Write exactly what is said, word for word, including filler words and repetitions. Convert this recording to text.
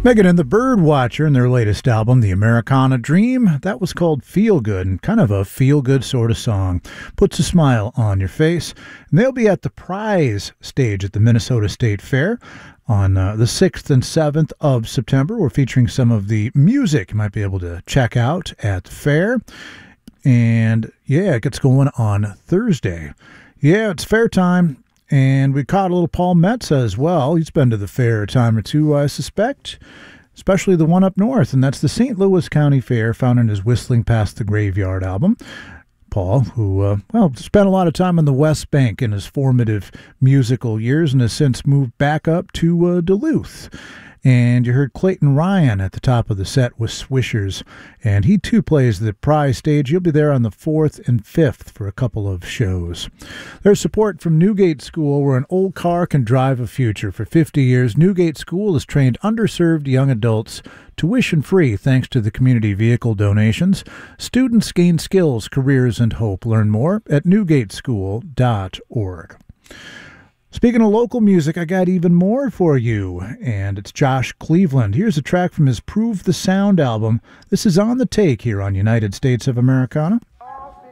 Megan and the Birdwatcher in their latest album, The Americana Dream, that was called Feel Good, and kind of a feel-good sort of song. Puts a smile on your face. And they'll be at the prize stage at the Minnesota State Fair on uh, the sixth and seventh of September. We're featuring some of the music you might be able to check out at the fair. And yeah, it gets going on Thursday. Yeah, it's fair time. And we caught a little Paul Metza as well. He's been to the fair a time or two, I suspect, especially the one up north, and that's the Saint Louis County Fair, found in his Whistling Past the Graveyard album. Paul, who, uh, well, spent a lot of time on the West Bank in his formative musical years and has since moved back up to uh, Duluth. And you heard Clayton Ryan at the top of the set with Swishers, and he too plays the prize stage. He'll be there on the fourth and fifth for a couple of shows. There's support from Newgate School, where an old car can drive a future. For fifty years, Newgate School has trained underserved young adults tuition-free thanks to the community vehicle donations. Students gain skills, careers, and hope. Learn more at newgate school dot org. Speaking of local music, I got even more for you, and it's Josh Cleveland. Here's a track from his Prove the Sound album. This is On the Take here on United States of Americana.